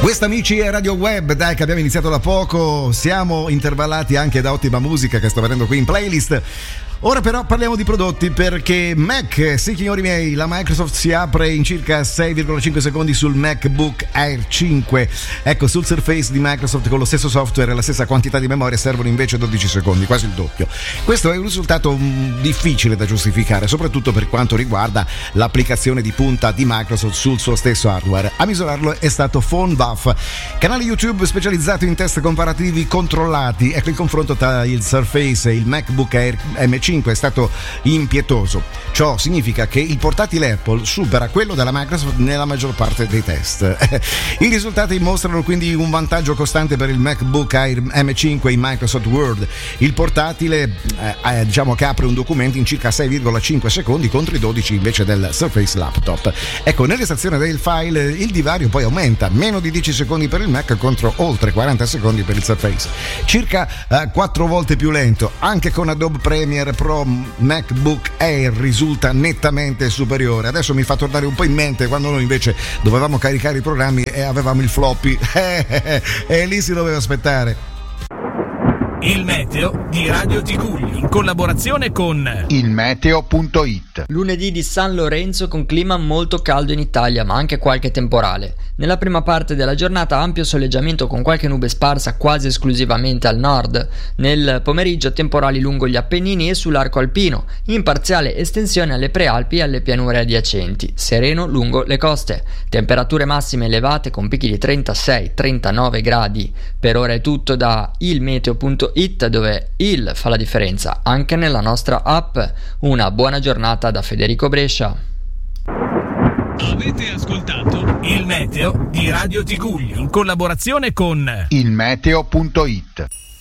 Questa, amici, è Radio Web, dai, che abbiamo iniziato da poco, siamo intervallati anche da ottima musica che sto vedendo qui in playlist. Ora però parliamo di prodotti, perché Mac, sì signori miei, la Microsoft si apre in circa 6,5 secondi sul MacBook Air 5. Ecco, sul Surface di Microsoft con lo stesso software e la stessa quantità di memoria servono invece 12 secondi, quasi il doppio. Questo è un risultato difficile da giustificare, soprattutto per quanto riguarda l'applicazione di punta di Microsoft sul suo stesso hardware. A misurarlo è stato PhoneBuff, canale YouTube specializzato in test comparativi controllati. Ecco, il confronto tra il Surface e il MacBook Air M5 è stato impietoso. Ciò significa che il portatile Apple supera quello della Microsoft nella maggior parte dei test. I risultati mostrano quindi un vantaggio costante per il MacBook Air M5 in Microsoft Word. Il portatile diciamo che apre un documento in circa 6,5 secondi contro i 12 invece del Surface Laptop. Ecco, nell'estrazione del file il divario poi aumenta, meno di 10 secondi per il Mac contro oltre 40 secondi per il Surface. Circa 4 volte più lento. Anche con Adobe Premiere Pro MacBook Air risulta nettamente superiore. Adesso mi fa tornare un po' in mente quando noi invece dovevamo caricare i programmi e avevamo il floppy e lì si doveva aspettare. Il meteo di Radio Tigulli in collaborazione con ilmeteo.it. Lunedì di San Lorenzo con clima molto caldo in Italia, ma anche qualche temporale. Nella prima parte della giornata ampio soleggiamento con qualche nube sparsa quasi esclusivamente al nord. Nel pomeriggio temporali lungo gli Appennini e sull'arco alpino, in parziale estensione alle prealpi e alle pianure adiacenti, sereno lungo le coste. Temperature massime elevate con picchi di 36-39 gradi. Per ora è tutto da ilmeteo.it, dove il fa la differenza anche nella nostra app. Una buona giornata da Federico Brescia. Avete ascoltato il meteo di Radio Tigulli in collaborazione con ilmeteo.it.